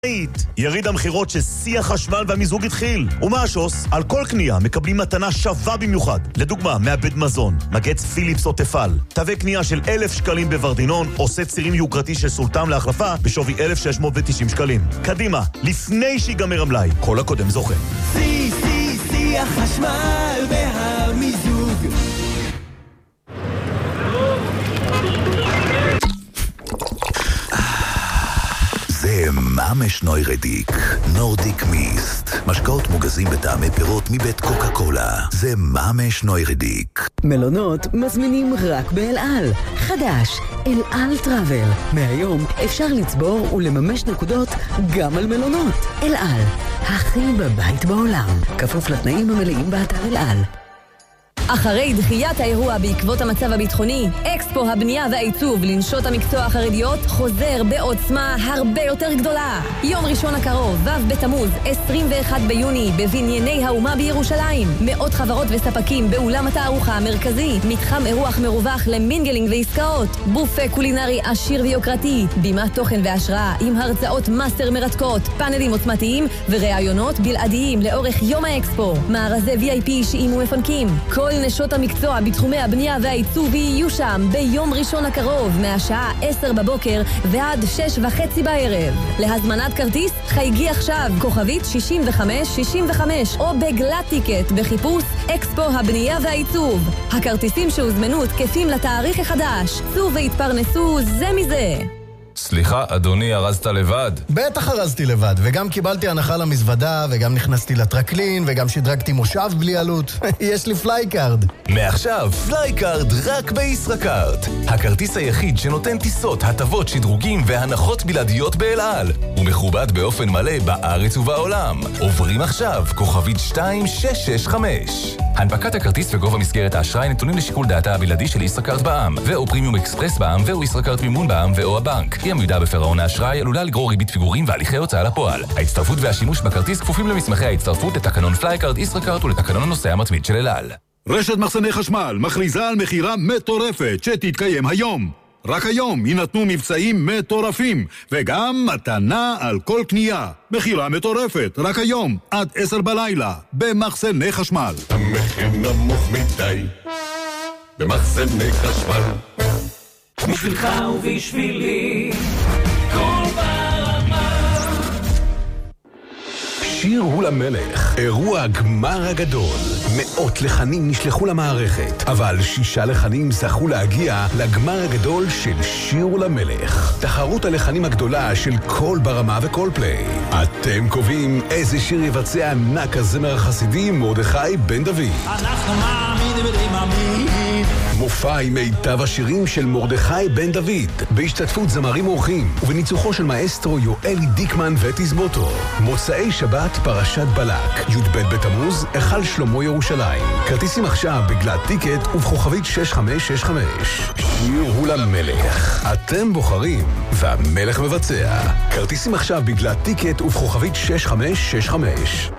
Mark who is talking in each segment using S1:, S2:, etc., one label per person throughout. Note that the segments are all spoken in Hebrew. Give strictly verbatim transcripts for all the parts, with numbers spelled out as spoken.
S1: יריד המחירות ששיא החשמל והמיזוג התחיל. ומה השוס? על כל קנייה מקבלים מתנה שווה במיוחד. לדוגמה, מעבד מזון, מגץ פיליפס או תפל. תווי קנייה של אלף שקלים בוורדינון, או סט צירים יוקרתי של סולטם להחלפה בשווי אלף שש מאות ותשעים שקלים. קדימה, לפני שיגמר המלאי. כל הקודם זוכה.
S2: שיא, שיא, שיא החשמל והמיזוג.
S3: זה ממש נוירדיק, נורדיק מיסט. משקאות מוגזים בטעמי פירות מבית קוקה קולה. זה ממש נוירדיק.
S4: מלונות מזמינים רק באל על. חדש, אל על טראבל. מהיום אפשר לצבור ולממש נקודות גם על מלונות. אל על, הכי בבית בעולם. כפוף לתנאים המלאים באתר אל על.
S5: אחרי דחיית האירוע בעקבות המצב הביטחוני, אקספו הבנייה והעיצוב לנשות המקצוע החרדיות חוזר בעוצמה הרבה יותר גדולה. יום ראשון הקרוב, ו' בתמוז, עשרים ואחד ביוני, בבנייני האומה בירושלים. מאות חברות וספקים באולם התערוכה המרכזי, מתחם אירוח מרווח למינגלינג ועסקאות, בופה קולינרי עשיר ויוקרתי, בימת תוכן והשראה עם הרצאות מאסטר מרתקות, פאנלים עוצמתיים וראיונות בלעדיים לאורך יום האקספו, מארזי וי איי פי אישיים ומפנקים. כל נשות המקצוע בתחומי הבנייה והעיצוב יהיו שם ביום ראשון הקרוב מהשעה עשר בבוקר ועד שש וחצי בערב. להזמנת כרטיס חייגי עכשיו כוכבית שישים וחמש שישים וחמש או בגלת טיקט בחיפוש אקספו הבנייה והעיצוב. הכרטיסים שהוזמנו תקפים לתאריך החדש. צאו והתפרנסו זה מזה.
S6: סליחה, אדוני, הרזת לבד?
S7: בטח הרזתי לבד, וגם קיבלתי הנחה למזוודה, וגם נכנסתי לטרקלין, וגם שדרגתי מושב בלי עלות. יש לי פלייקארד.
S6: מעכשיו, פלייקארד רק בישראכרט. הכרטיס היחיד שנותן טיסות, הטבות, שדרוגים והנחות בלעדיות באל על. הוא מכובד באופן מלא בארץ ובעולם. עוברים עכשיו, כוכבית שתיים שש שש חמש. הנפקת הכרטיס וגובה מסגרת האשראי נתונים לשיקול דעתה הבלעדי של ישראכרט בע"מ, ואו פרימיום אקספרס בע"מ, ואו ישראכרט מימון בע"מ, ואו הבנק. אי עמידה בפירעון האשראי עלולה לגרור ריבית פיגורים והליכי הוצאה לפועל. ההצטרפות והשימוש בכרטיס כפופים למסמכי ההצטרפות לתקנון פלייקארד ישראכרט ולתקנון הנוסע המתמיד של אל על.
S8: רשת מחסני חשמל מכריזה על מחירה מטורפת שתתקיים היום. רק היום יינתנו מבצעים מטורפים, וגם מתנה על כל קנייה. מחירה מטורפת, רק היום, עד עשר בלילה, במחסני חשמל.
S9: המחיר נמוך מדי, במחסני חשמל.
S2: בשבילך ובשבילי, כל ברמה.
S10: שיר הוא למלך, אירוע הגמר הגדול. מאות לחנים נשלחו למערכת, אבל שישה לחנים זכו להגיע לגמר הגדול של שיר הוא למלך. תחרות הלחנים הגדולה של כל ברמה וכל פליי. אתם קובעים איזה שיר יבצע ענק הזמר החסידי מרדכי בן דוד.
S2: אנחנו מאמינים ומאמינים.
S10: מופע עם מיטב השירים של מרדכי בן דוד, בהשתתפות זמרים אורחים ובניצוחו של מאסטרו יואלי דיקמן ותזמורתו. מוצאי שבת פרשת בלק, י"ב בתמוז, היכל שלמה ירושלים. כרטיסים עכשיו בגלת טיקט ובכוכבית שש חמש שש חמש. שיר הוא למלך, אתם בוחרים והמלך מבצע. כרטיסים עכשיו בגלת טיקט ובכוכבית שש חמש שש חמש.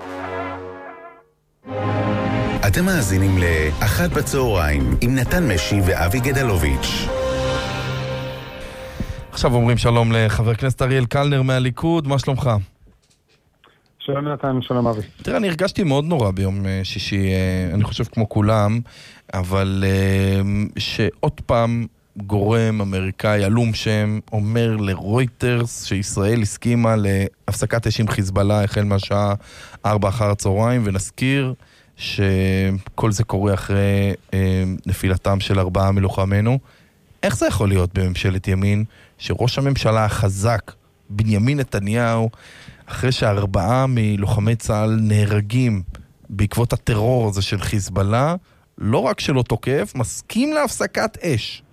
S3: אתם מאזינים לאחת בצהריים עם נתן משי ואבי גדלוביץ'.
S11: עכשיו אומרים שלום לחבר הכנסת אריאל קלנר מהליכוד, מה שלומך?
S12: שלום נתן, שלום אבי.
S11: תראה, אני הרגשתי מאוד נורא ביום שישי, אני חושב כמו כולם, אבל שעוד פעם גורם אמריקאי אלום שם אומר לרויטרס שישראל הסכימה להפסקת אש עם חיזבאללה החל מהשעה ארבע אחר הצהריים, ונזכיר שכל זה קורה אחרי אה, נפילתם של ארבעה מלוחמינו. איך זה יכול להיות בממשלת ימין שראש הממשלה החזק בנימין נתניהו, אחרי שארבעה מלוחמי צה"ל נהרגים בעקבות הטרור הזה של חיזבאללה, לא רק שלא תוקף, מסכים להפסקת אש?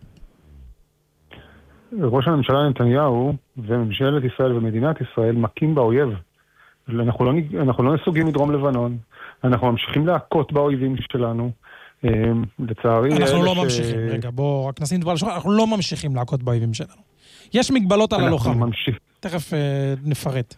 S12: ראש הממשלה נתניהו וממשלת ישראל ומדינת ישראל מכים באויב. אנחנו לא, אנחנו לא נסוגים מדרום לבנון, אנחנו ממשיכים להכות באויבים שלנו. לצערי...
S13: אנחנו לא ממשיכים, רגע, בוא רק נשים דבר לשחק, אנחנו לא ממשיכים להכות באויבים שלנו. יש מגבלות על הלוחם. תכף נפרט.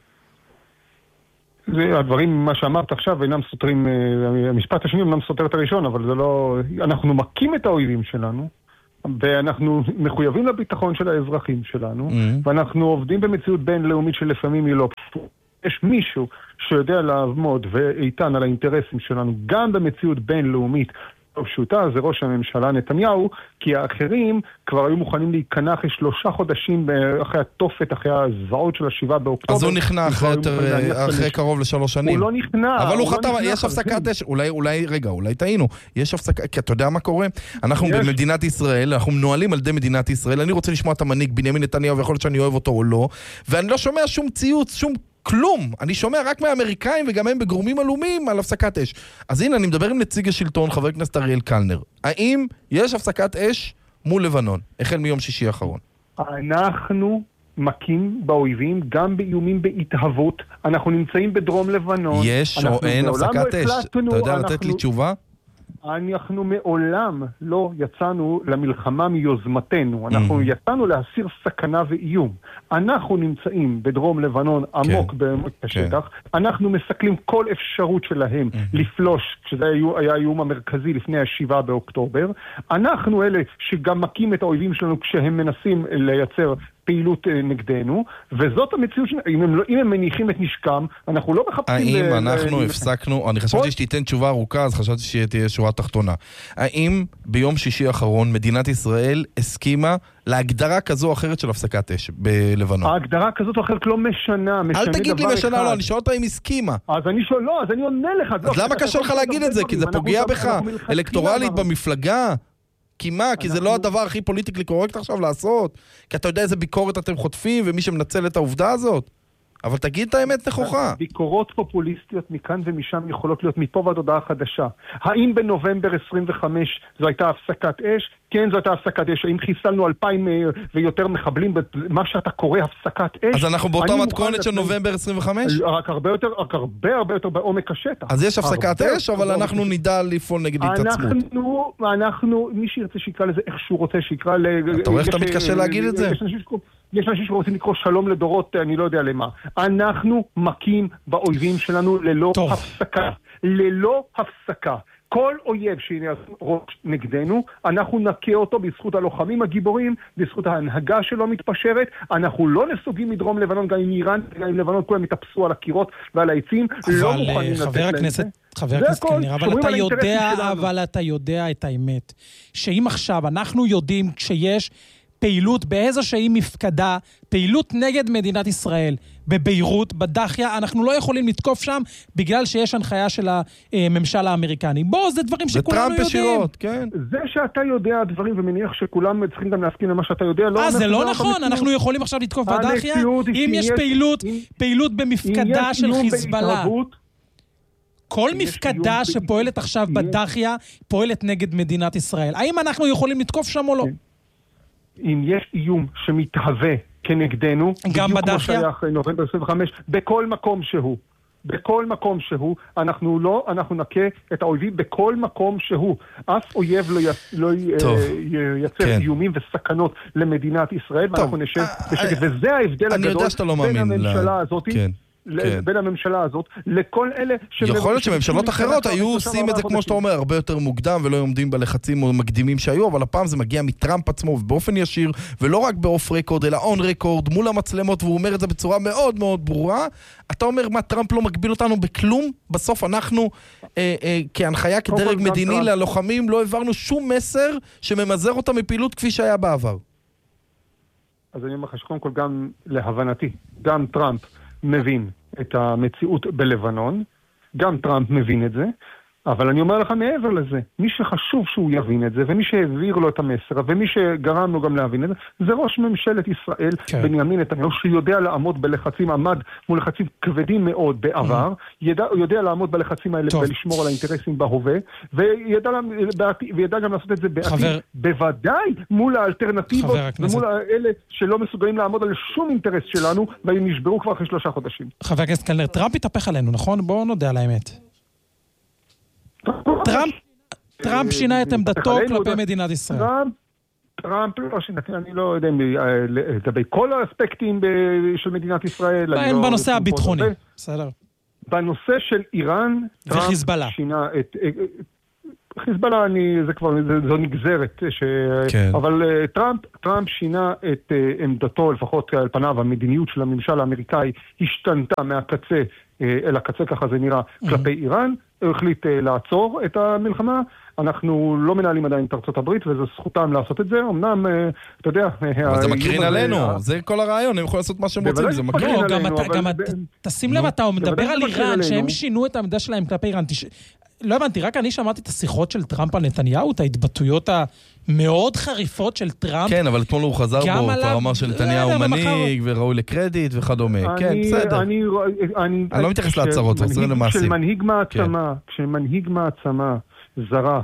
S12: הדברים, מה שאמרת עכשיו, אינם סותרים, המשפט השני אינם סותר את הראשון, אבל זה לא... אנחנו מכים את האויבים שלנו, ואנחנו מחויבים לביטחון של האזרחים שלנו, mm-hmm. ואנחנו עובדים במציאות בינלאומית שלפעמים היא לא פשוטה. יש מישהו שיודע לעמוד ואיתן על האינטרסים שלנו, גם במציאות בינלאומית לא פשוטה, זה ראש הממשלה נתניהו, כי האחרים כבר היו מוכנים להיכנע אחרי שלושה חודשים אחרי התופת, אחרי הזוועות של השבעה באוקטובר.
S11: אז הוא נכנע אחרי, אחרי קרוב לשלוש שנים.
S12: הוא לא נכנע.
S11: אבל הוא חתם, יש הפסקת אש, אולי, אולי, רגע, אולי טעינו, יש הפסקה, כי אתה יודע מה קורה? אנחנו במדינת ישראל, אנחנו מנוהלים על ידי מדינת ישראל, אני רוצה לשמוע את המנהיג בנימין נתניהו, ויכול להיות שאני אוהב אותו או לא, ואני לא שומע שום ציוץ, שום כלום. אני שומע רק מהאמריקאים וגם הם בגורמים עלומים על הפסקת אש. אז הנה, אני מדבר עם נציג השלטון, חבר הכנסת אריאל קלנר. האם יש הפסקת אש מול לבנון, החל מיום שישי האחרון?
S12: אנחנו מכים באויבים, גם באיומים בהתהוות. אנחנו נמצאים בדרום לבנון.
S11: יש או אין הפסקת אש? אתה יודע לתת לי תשובה?
S12: אנחנו מעולם לא יצאנו למלחמה מיוזמתנו. אנחנו יצאנו להסיר סכנה ואיום. אנחנו נמצאים בדרום לבנון עמוק בעמק השטח. אנחנו מסכלים כל אפשרות שלהם לפלוש, כשזה היה האיום המרכזי לפני השבעה באוקטובר. אנחנו אלה שגם מכים את האויבים שלנו כשהם מנסים לייצר פעילות נגדנו, וזאת המציאות, אם הם, אם הם מניחים את נשקם, אנחנו לא מחפשים...
S11: האם ל... אנחנו ל... הפסקנו, אני חשבתי שתיתן תשובה ארוכה, אז חשבתי שתהיה שורה תחתונה. האם ביום שישי האחרון מדינת ישראל הסכימה להגדרה כזו או אחרת של הפסקת אש בלבנון?
S12: ההגדרה כזאת או אחרת לא משנה, משנה
S11: אל תגיד לי משנה, לא, אני שואל אותה אם הסכימה.
S12: אז אני שואל, לא, אז אני עונה לך.
S11: אז למה קשה לך להגיד את זה? כי זה פוגע בך, אלקטורלית במפלגה. כי מה? כי זה לא הדבר הכי פוליטיקלי קורקט עכשיו לעשות? כי אתה יודע איזה ביקורת אתם חוטפים ומי שמנצל את העובדה הזאת? אבל תגיד את האמת נכוחה.
S12: ביקורות פופוליסטיות מכאן ומשם יכולות להיות מפה ועד הודעה חדשה. האם בנובמבר עשרים וחמש זו הייתה הפסקת אש? כן, זו הייתה הפסקת אש. האם חיסלנו אלפיים ויותר מחבלים במה שאתה קורא הפסקת אש?
S11: אז אנחנו באותה מתכונת של נובמבר עשרים וחמש?
S12: רק הרבה יותר, רק הרבה הרבה יותר בעומק השטח.
S11: אז יש הפסקת אש, אבל אנחנו נדע לפעול נגד התעצמות.
S12: אנחנו, אנחנו, מי שירצה שיקרא לזה איך שהוא רוצה שיקרא ל...
S11: אתה רואה איך אתה מתקשה להגיד את זה?
S12: יש אנשים שרוצים לקרוא שלום לדורות, אני לא יודע למה. אנחנו מכים באויבים שלנו ללא טוב. הפסקה. ללא הפסקה. כל אויב שיעשה נגדנו, אנחנו נקה אותו בזכות הלוחמים הגיבורים, בזכות ההנהגה שלא מתפשרת. אנחנו לא נסוגים מדרום לבנון, גם עם איראן, גם עם לבנון, כולם יתאפסו על הקירות ועל העצים. לא מוכנים לתת
S13: חבר הכנסת, חבר הכנסת קלנר, אבל אתה יודע, אבל אתה יודע את האמת. שאם עכשיו אנחנו יודעים כשיש פעילות באיזושהי מפקדה, פעילות נגד מדינת ישראל, בביירות, בדחיה, אנחנו לא יכולים לתקוף שם, בגלל שיש הנחיה של הממשל האמריקני. בוא, זה דברים שכולנו יודעים.
S11: זה טראמפ ישירות, כן.
S12: זה שאתה יודע דברים, ומניח שכולם צריכים גם להסכים למה שאתה יודע, לא...
S13: אה, זה לא נכון, אנחנו יכולים עכשיו לתקוף בדחיה, אם יש פעילות, פעילות במפקדה של חיזבאללה. כל מפקדה שפועלת עכשיו בדחיה, פועלת נגד מדינת ישראל. האם אנחנו יכולים לתקוף שם או לא?
S12: אם יש איום שמתהווה כנגדנו,
S13: גם בדחיה?
S12: כמו שהיה אחרי נובמבר עשרים וחמש, בכל מקום שהוא, בכל מקום שהוא, אנחנו לא, אנחנו נקה את האויבים בכל מקום שהוא. אף אויב לא, י, לא ייצר כן. איומים וסכנות למדינת ישראל, טוב. ואנחנו נשב בשקט, וזה ההבדל הגדול
S11: לא
S12: בין הממשלה
S11: לה...
S12: הזאת.
S11: כן.
S12: כן. בין הממשלה הזאת, לכל אלה...
S11: יכול להיות שממשלות אחרות היו עושים את זה, כמו שאתה אומר, הרבה יותר מוקדם, ולא עומדים בלחצים או מקדימים שהיו, אבל הפעם זה מגיע מטראמפ עצמו, ובאופן ישיר, ולא רק באוף רקורד, אלא און רקורד, מול המצלמות, והוא אומר את זה בצורה מאוד מאוד ברורה. אתה אומר, מה, טראמפ לא מגביל אותנו בכלום? בסוף אנחנו, אה, אה, כהנחיה, כדרג מדיני ללוחמים, לא העברנו שום מסר שממזר אותה מפעילות כפי שהיה בעבר.
S12: אז אני אומר לך שקודם כל גם להבנתי, גם טראמפ מבין את המציאות בלבנון, גם טראמפ מבין את זה, אבל אני אומר לך מעבר לזה, מי שחשוב שהוא יבין את זה, ומי שהעביר לו את המסר, ומי שגרם לו גם להבין את זה, זה ראש ממשלת ישראל, כן. בנימין נתניהו, שיודע לעמוד בלחצים, עמד מול לחצים כבדים מאוד בעבר, mm. ידע, יודע לעמוד בלחצים האלה טוב. ולשמור על האינטרסים בהווה, וידע, וידע גם לעשות את זה בעתיד, חבר... בוודאי מול האלטרנטיבות, ומול האלה שלא מסוגלים לעמוד על שום אינטרס שלנו, והם נשברו כבר אחרי שלושה חודשים.
S13: חבר הכנסת קלנר, טראמפ התהפך עלינו, נכון? בואו נודה על האמת. טראמפ, טראמפ שינה את עמדתו כלפי מדינת ישראל.
S12: טראמפ, טראמפ לא שינה, אני לא יודע לגבי כל האספקטים של מדינת ישראל.
S13: בנושא הביטחוני, בסדר.
S12: בנושא של איראן,
S13: וחיזבאללה.
S12: שינה את... חיזבאללה, אני, זה כבר, זה, זו נגזרת, ש...
S11: כן.
S12: אבל uh, טראמפ, טראמפ שינה את uh, עמדתו, לפחות על פניו, המדיניות של הממשל האמריקאי השתנתה מהקצה uh, אל הקצה, ככה זה נראה, mm-hmm. כלפי איראן, הוא החליט uh, לעצור את המלחמה, אנחנו לא מנהלים עדיין את ארצות הברית, וזו זכותם לעשות את זה, אמנם, uh, אתה יודע...
S11: אבל זה מקרין עלינו, ה... זה כל הרעיון, הם יכולים לעשות מה שהם רוצים, זה מקרין
S13: לא,
S11: עלינו.
S13: גם אתה, גם אתה, תשים לב, אתה מדבר על איראן, שהם שינו את העמדה שלהם כלפי איראן, לא הבנתי, רק אני שמעתי את השיחות של טראמפ על נתניהו, את ההתבטאויות המאוד חריפות של טראמפ.
S11: כן, אבל אתמול הוא חזר בו, כבר אמר שנתניהו מנהיג וראוי לקרדיט וכדומה. כן, בסדר. אני לא מתייחס להצהרות, זה למעשים.
S12: כשמנהיג מעצמה, כשמנהיג מעצמה זרה,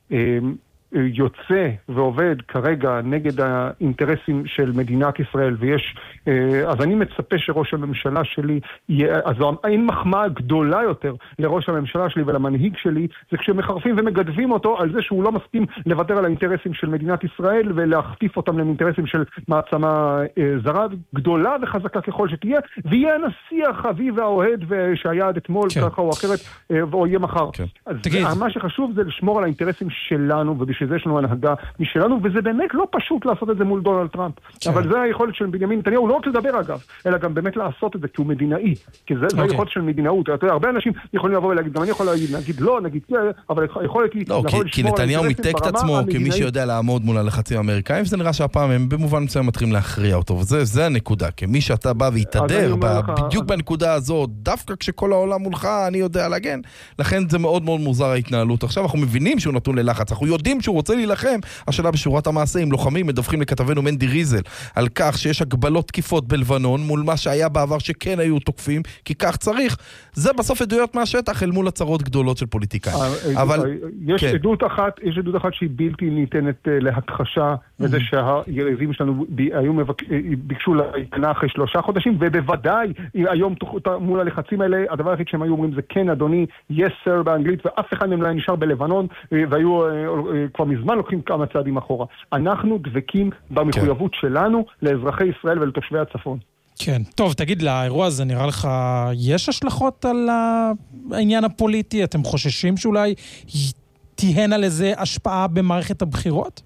S12: יוצא ועובד כרגע נגד האינטרסים של מדינת ישראל, ויש, אז אני מצפה שראש הממשלה שלי, אז אין מחמאה גדולה יותר לראש הממשלה שלי ולמנהיג שלי, זה כשמחרפים ומגדבים אותו על זה שהוא לא מסכים לוותר על האינטרסים של מדינת ישראל, ולהחטיף אותם לאינטרסים של מעצמה זרה, גדולה וחזקה ככל שתהיה, ויהיה הנשיא החביב והאוהד שהיה עד אתמול, ככה או אחרת, או יהיה מחר. אז מה שחשוב זה לשמור על האינטרסים שלנו, שזה יש לנו הנהגה משלנו, וזה באמת לא פשוט לעשות את זה מול דונלד טראמפ. כן. אבל זה היכולת של בנימין נתניהו, לא רק לדבר אגב, אלא גם באמת לעשות את זה, כי הוא מדינאי. כי זה, okay. זה היכולת של מדינאות. אתה יודע, הרבה אנשים יכולים לבוא ולהגיד, גם אני יכול להגיד, נגיד לא, נגיד כן, אבל היכולת היא...
S11: לא, כי, כי נתניהו מיתק את עצמו כמי שיודע לעמוד מול הלחצים האמריקאים, וזה נראה שהפעם הם במובן מסוים מתחילים להכריע אותו, וזה זה הנקודה. כמי שאתה בא והתהדר בדיוק בנקודה הזאת, דווקא כשכל העולם מולך, אני יודע להגן. לכן זה מאוד מאוד מוזר ההתנהלות. עכשיו אנחנו מבינים שהוא נתון ללחץ. אנחנו יודעים שהוא רוצה להילחם. השאלה בשורת המעשה, אם לוחמים מדווחים לכתבנו מנדי ריזל על כך שיש הגבלות תקיפות בלבנון מול מה שהיה בעבר שכן היו תוקפים, כי כך צריך. זה בסוף עדויות מהשטח אל מול הצהרות גדולות של פוליטיקאים. אבל
S12: יש עדות אחת, יש עדות אחת שהיא בלתי ניתנת להכחשה, וזה שהיריבים שלנו היו ביקשו להיכנע אחרי שלושה חודשים, ובוודאי היום מול הלחצים האלה, הדבר היחיד שהם היו אומרים זה כן אדוני, yes sir באנגלית, ואף אחד מהם לא נשאר בלבנון, והיו כבר מזמן לוקחים כמה צעדים אחורה. אנחנו דבקים במחויבות שלנו לאזרחי ישראל ולתושבי הצפון.
S13: כן. טוב, תגיד, לאירוע הזה נראה לך, יש השלכות על העניין הפוליטי? אתם חוששים שאולי תהיינה לזה השפעה במערכת הבחירות?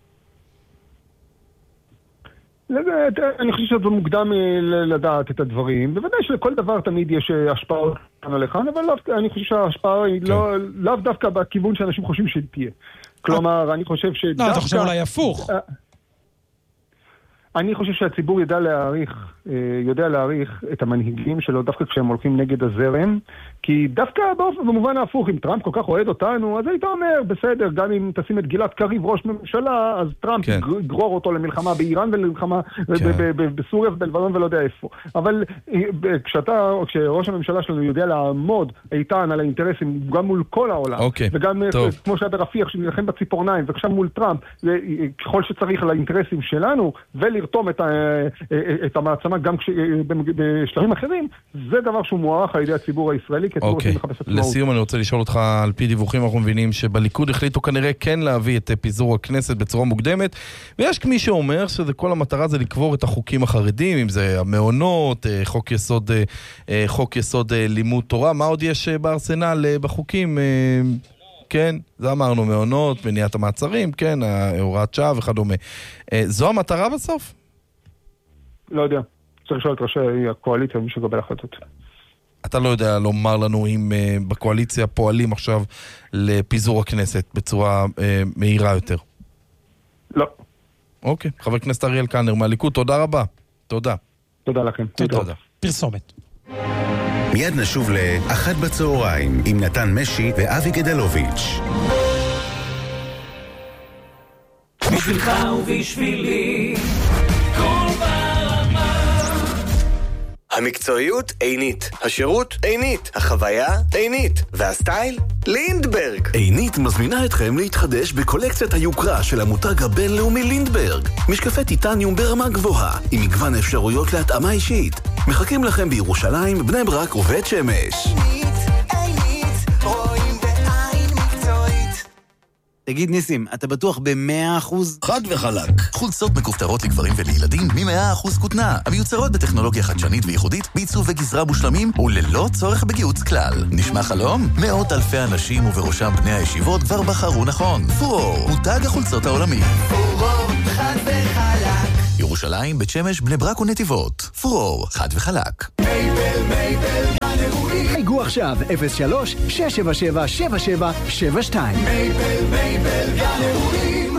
S12: אני חושב שזה מוקדם לדעת את הדברים. בוודאי שלכל דבר תמיד יש השפעות כאן עליכם, אבל אני חושב שההשפעה היא לאו דווקא בכיוון שאנשים חושבים שהיא תהיה. כלומר, אני חושב שדווקא...
S13: לא, אתה חושב אולי הפוך.
S12: אני חושב שהציבור ידע להעריך, יודע להעריך את המנהיגים שלו דווקא כשהם הולכים נגד הזרם, כי דווקא במובן ההפוך, אם טראמפ כל כך אוהד אותנו, אז היית אומר, בסדר, גם אם תשים את גלעד קריב ראש ממשלה, אז טראמפ יגרור אותו למלחמה באיראן ולמלחמה בסוריה ובלבנון ולא יודע איפה. אבל כשאתה, כשראש הממשלה שלנו יודע לעמוד איתן על האינטרסים גם מול כל העולם, וגם כמו שאתה רפיח שנלחם בציפורניים, וכשם מול טראמפ, ככל שצריך על האינטרסים שלנו, ולרתום את, ה, את המעצמה גם כש, בשלבים אחרים, זה דבר שהוא מוערך על ידי הציבור הישראלי, כי הציבור רוצים לחפש עצמאות.
S11: לסיום אני רוצה לשאול אותך, על פי דיווחים אנחנו מבינים שבליכוד החליטו כנראה כן להביא את פיזור הכנסת בצורה מוקדמת, ויש מי שאומר שזה כל המטרה זה לקבור את החוקים החרדים, אם זה המעונות, חוק יסוד, חוק יסוד לימוד תורה, מה עוד יש בארסנל בחוקים? כן, זה אמרנו, מעונות, מניעת המעצרים, כן, הוראת שעה וכדומה. זו המטרה בסוף?
S12: לא יודע. צריך לשאול את ראשי הקואליציה, מי שגבל החלטות.
S11: אתה לא יודע לומר לנו אם uh, בקואליציה פועלים עכשיו לפיזור הכנסת בצורה uh, מהירה יותר?
S12: לא.
S11: אוקיי, חבר הכנסת אריאל קלנר מהליכוד, תודה רבה. תודה.
S12: תודה לכם.
S13: תודה. תודה. פרסומת.
S3: מיד נשוב לאחת בצהריים עם נתן משי ואבי גדלוביץ'.
S2: בשבילך ובשבילי כל ברמה.
S14: המקצועיות עינית, השירות עינית, החוויה עינית, והסטייל לינדברג.
S3: עינית מזמינה אתכם להתחדש בקולקציית היוקרה של המותג הבינלאומי לינדברג. משקפי טיטניום ברמה גבוהה, עם מגוון אפשרויות להתאמה אישית. מחכים לכם בירושלים, בני ברק ובית שמש. עינית, עינית, רואים בעין מקצועית.
S15: תגיד ניסים, אתה בטוח ב-מאה אחוז?
S16: חד וחלק. חולצות מכופתרות לגברים ולילדים מ-מאה אחוז כותנה, המיוצרות בטכנולוגיה חדשנית וייחודית, בעיצוב וגזרה מושלמים וללא צורך בגיוץ כלל. נשמע חלום? מאות אלפי אנשים ובראשם בני הישיבות כבר בחרו נכון. פורור, מותג החולצות העולמי.
S2: פורור, חד וחלק.
S16: ירושלים, בית שמש, בני ברק ונתיבות. פורור, חד וחלק.
S2: מייבל, מייבל, גן
S17: חייגו עכשיו אפס שלוש שש שבע שבע שבע שבע שבע שתיים.
S2: מייבל, מייבל, גן אירועים.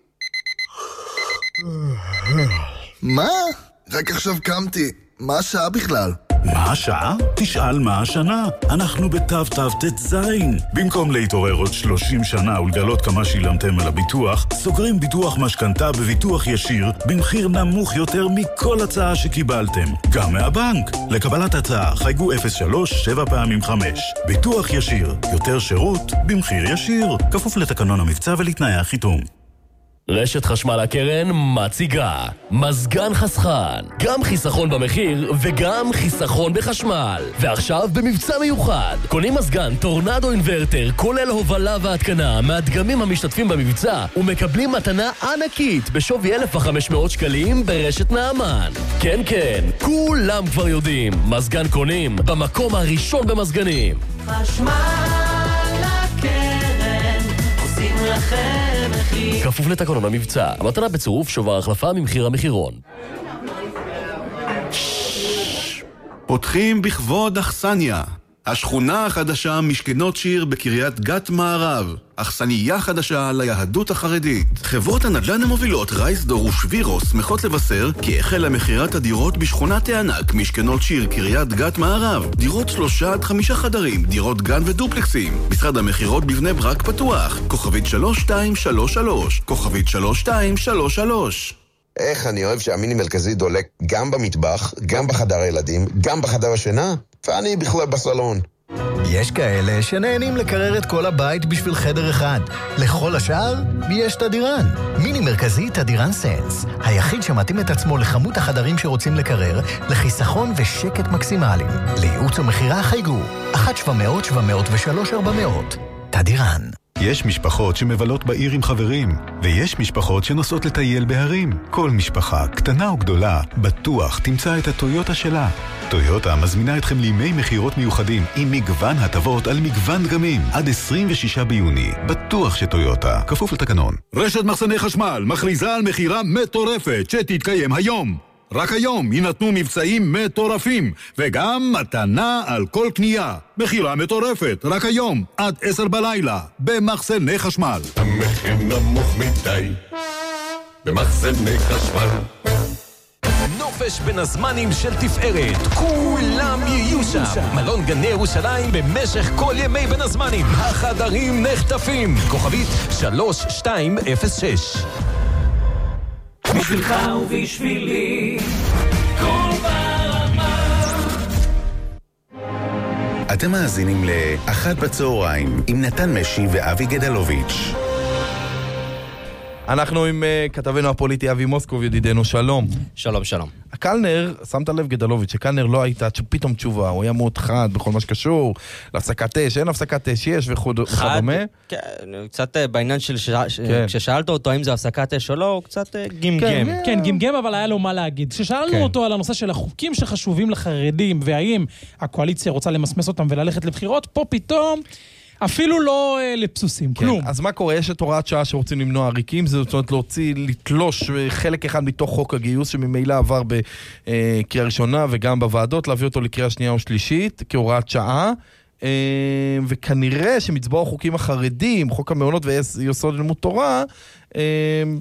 S18: מה? רק עכשיו קמתי. מה השעה בכלל?
S19: מה השעה? תשאל מה השנה. אנחנו בתו תו תת זין. במקום להתעורר עוד שלושים שנה ולגלות כמה שילמתם על הביטוח, סוגרים ביטוח משכנתה בביטוח ישיר במחיר נמוך יותר מכל הצעה שקיבלתם. גם מהבנק. לקבלת הצעה חייגו אפס שלוש שבע פעמים חמש. ביטוח ישיר. יותר שירות במחיר ישיר. כפוף לתקנון המבצע ולתנאי החיתום.
S20: רשת חשמל הקרן מציגה מזגן חסכן, גם חיסכון במחיר וגם חיסכון בחשמל. ועכשיו במבצע מיוחד, קונים מזגן טורנדו אינברטר כולל הובלה והתקנה מהדגמים המשתתפים במבצע ומקבלים מתנה ענקית בשווי אלף וחמש מאות שקלים ברשת נעמן. כן כן, כולם כבר יודעים, מזגן קונים במקום הראשון במזגנים.
S2: חשמל הקרן עושים לכם מחיר.
S20: כפוף לתקנון המבצע, המתנה בצירוף שובר החלפה ממחיר המחירון.
S3: פותחים בכבוד אכסניה. השכונה החדשה משכנות שיר בקריית גת מערב. אכסניה חדשה ליהדות החרדית. חברות הנדל"ן המובילות רייסדור ושבירו שמחות לבשר כי החלה מכירת הדירות בשכונת הענק משכנות שיר קריית גת מערב. דירות שלושה עד חמישה חדרים, דירות גן ודופלקסים. משרד המכירות בבני ברק פתוח. כוכבית שלוש שתיים שלוש שלוש. כוכבית שלוש שתיים שלוש שלוש.
S21: איך אני אוהב שהמיני מרכזי דולק גם במטבח, גם בחדר הילדים, גם בחדר השינה, ואני בכלל בסלון.
S7: יש כאלה שנהנים לקרר את כל הבית בשביל חדר אחד. לכל השאר יש תדירן. מיני מרכזי תדירן סנס. היחיד שמתאים את עצמו לכמות החדרים שרוצים לקרר, לחיסכון ושקט מקסימליים. לייעוץ ומחירה חייגו. אחת שבע מאות שבע מאות ושלוש ארבע מאות. תדירן.
S22: יש משפחות שמבלות בעיר עם חברים, ויש משפחות שנוסעות לטייל בהרים. כל משפחה, קטנה או גדולה, בטוח תמצא את הטויוטה שלה. טויוטה מזמינה אתכם לימי מחירות מיוחדים עם מגוון הטבות על מגוון דגמים. עד עשרים ושישה ביוני. בטוח שטויוטה. כפוף לתקנון.
S8: רשת מחסני חשמל מכריזה על מחירה מטורפת שתתקיים היום. רק היום יינתנו מבצעים מטורפים, וגם מתנה על כל קנייה. מחירה מטורפת, רק היום, עד עשר בלילה, במחסני חשמל.
S9: המחיר נמוך מדי, במחסני חשמל.
S6: נופש בין הזמנים של תפארת, כולם יהיו שם. מלון גני ירושלים במשך כל ימי בין הזמנים. החדרים נחטפים. כוכבית שלוש שתיים אפס שש.
S2: בשבילך ובשבילי, כל ברמה.
S23: אתם מאזינים לאחת בצהריים עם נתן משי ואבי גדלוביץ'.
S11: אנחנו עם uh, כתבנו הפוליטי אבי מוסקוב, ידידנו, שלום.
S24: שלום, שלום.
S11: הקלנר, שמת לב גדלוביץ', שקלנר לא הייתה פתאום תשובה, הוא היה מאוד חד בכל מה שקשור, להפסקת אש, אין הפסקת אש, יש וכדומה.
S24: כן, קצת בעניין של כששאלת אותו האם זה הפסקת אש או לא, הוא קצת גמגם.
S13: כן, גמגם, אבל היה לו מה להגיד. כששאלנו אותו על הנושא של החוקים שחשובים לחרדים, והאם הקואליציה רוצה למסמס אותם וללכת לבחירות, פה פתאום אפילו לא אה, לפסוסים,
S11: כן,
S13: כלום.
S11: אז מה קורה? יש את הוראת שעה שרוצים למנוע עריקים, זאת אומרת להוציא, לתלוש חלק אחד מתוך חוק הגיוס, שממילא עבר בקריאה ראשונה וגם בוועדות, להביא אותו לקריאה שנייה או שלישית, כהוראת שעה, וכנראה שמצבור החוקים החרדים, חוק המעונות ויסוד לימוד תורה,